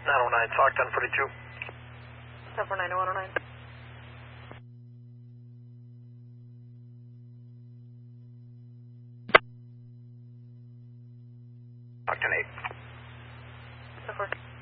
909, talk 1042. 749 109. Talk 10-8. 7